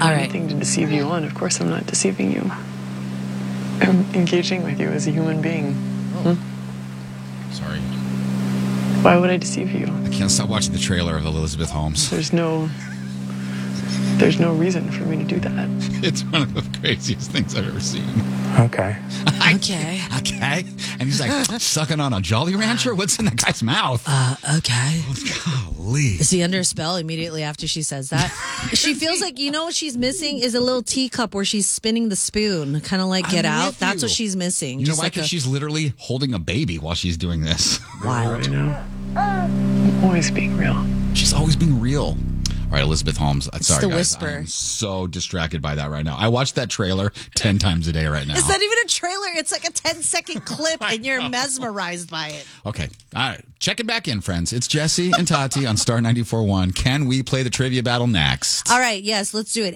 have anything to deceive you on. Of course I'm not deceiving you. I'm engaging with you as a human being. Sorry. Why would I deceive you? I can't stop watching the trailer of Elizabeth Holmes. There's no reason for me to do that. It's one of the craziest things I've ever seen. Okay. Okay. And he's like sucking on a Jolly Rancher? What's in that guy's mouth? Okay. Golly. Is he under a spell immediately after she says that? She feels like, what she's missing is a little teacup where she's spinning the spoon. Kind of like Get Out. That's what she's missing. You know why? Because she's literally holding a baby while she's doing this. Wild. I know. I'm always being real. She's always being real. All right, Elizabeth Holmes. Sorry, the guys. whisper. I'm so distracted by that right now. I watch that trailer 10 times a day right now. It's not even a trailer. It's like a 10-second clip, and you're mesmerized by it. Okay. All right. Check it back in, friends. It's Jesse and Tati on Star 94.1. Can we play the trivia battle next? All right. Yes, let's do it.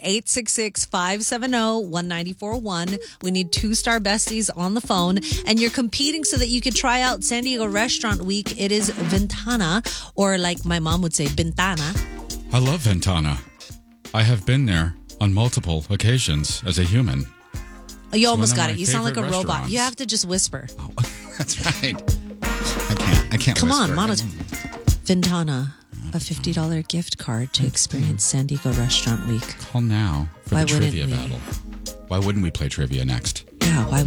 866-570-1941. We need 2-star besties on the phone. And you're competing so that you can try out San Diego Restaurant Week. It is Ventana, or like my mom would say, Ventana. I love Ventana. I have been there on multiple occasions as a human. You almost one of got my it. You sound like a favorite robot. restaurants. You have to just whisper. Oh, that's right. I can't Come whisper. on, monotone. Ventana, a $50 gift card to experience San Diego Restaurant Week. Call now for Why the wouldn't trivia we? battle. Why wouldn't we play trivia next? Yeah, why